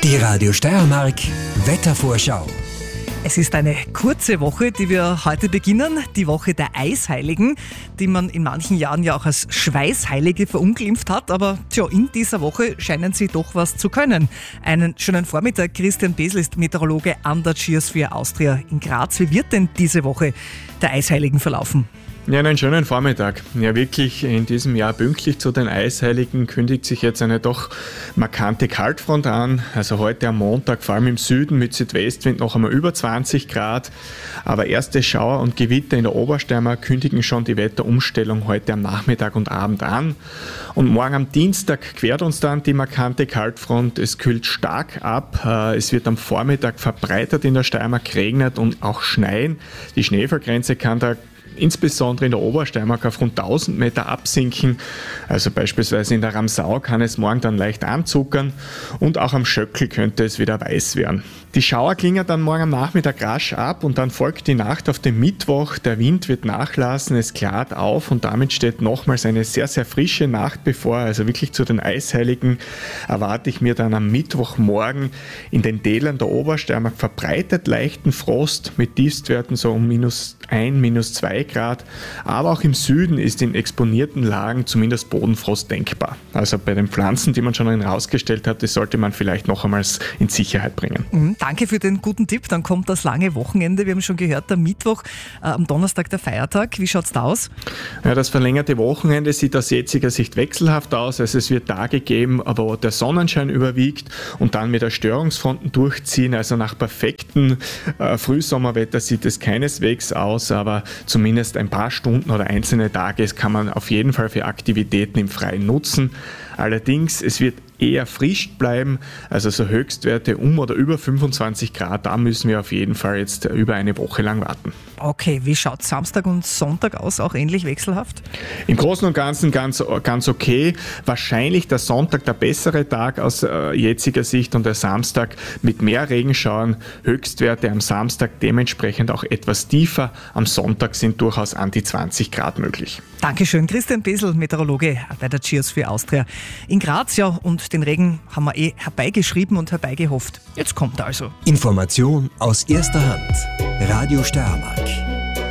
Die Radio Steiermark Wettervorschau. Es ist eine kurze Woche, die wir heute beginnen, die Woche der Eisheiligen, die man in manchen Jahren ja auch als Schweißheilige verunglimpft hat, aber in dieser Woche scheinen sie doch was zu können. Einen schönen Vormittag, Christian Besl ist Meteorologe an der Cheersphere Austria in Graz. Wie wird denn diese Woche der Eisheiligen verlaufen? Ja, einen schönen Vormittag. Ja, wirklich in diesem Jahr pünktlich zu den Eisheiligen kündigt sich jetzt eine doch markante Kaltfront an. Also heute am Montag, vor allem im Süden mit Südwestwind noch einmal über 20 Grad. Aber erste Schauer und Gewitter in der Obersteiermark kündigen schon die Wetterumstellung heute am Nachmittag und Abend an. Und morgen am Dienstag quert uns dann die markante Kaltfront. Es kühlt stark ab. Es wird am Vormittag verbreitert in der Steiermark regnen und auch schneien. Die Schneefallgrenze kann da insbesondere in der Obersteiermark auf rund 1000 Meter absinken. Also beispielsweise in der Ramsau kann es morgen dann leicht anzuckern und auch am Schöckl könnte es wieder weiß werden. Die Schauer klingen dann morgen am Nachmittag rasch ab und dann folgt die Nacht auf den Mittwoch. Der Wind wird nachlassen, es klart auf und damit steht nochmals eine sehr, sehr frische Nacht bevor. Also wirklich zu den Eisheiligen erwarte ich mir dann am Mittwochmorgen in den Tälern der Obersteiermark verbreitet leichten Frost mit Tiefstwerten so um -1, -2 Grad. Aber auch im Süden ist in exponierten Lagen zumindest Bodenfrost denkbar. Also bei den Pflanzen, die man schon herausgestellt hat, das sollte man vielleicht noch einmal in Sicherheit bringen. Danke für den guten Tipp. Dann kommt das lange Wochenende. Wir haben schon gehört, der Mittwoch, am Donnerstag der Feiertag. Wie schaut es da aus? Ja, das verlängerte Wochenende sieht aus jetziger Sicht wechselhaft aus. Also es wird Tage geben, aber der Sonnenschein überwiegt und dann mit der Störungsfronten durchziehen. Also nach perfektem Frühsommerwetter sieht es keineswegs aus, aber zumindest ein paar Stunden oder einzelne Tage kann man auf jeden Fall für Aktivitäten im Freien nutzen. Allerdings, es wird eher frisch bleiben, also so Höchstwerte um oder über 25 Grad, da müssen wir auf jeden Fall jetzt über eine Woche lang warten. Okay, wie schaut Samstag und Sonntag aus? Auch ähnlich wechselhaft? Im Großen und Ganzen ganz okay. Wahrscheinlich der Sonntag der bessere Tag aus jetziger Sicht und der Samstag mit mehr Regenschauern. Höchstwerte am Samstag dementsprechend auch etwas tiefer. Am Sonntag sind durchaus an die 20 Grad möglich. Dankeschön, Christian Besl, Meteorologe bei der Cheersphere Austria in Graz. Ja, und den Regen haben wir herbeigeschrieben und herbeigehofft. Jetzt kommt er also. Information aus erster Hand. Radio Steiermark.